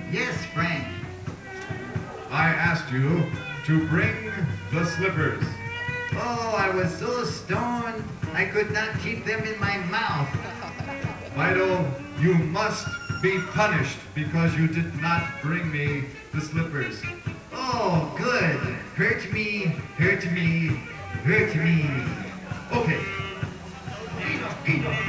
Yes, Frank. I asked you to bring the slippers. Oh, I was so stoned I could not keep them in my mouth. Fido, you must be punished because you did not bring me the slippers. Oh, good. Hurt me, hurt me, hurt me. Okay.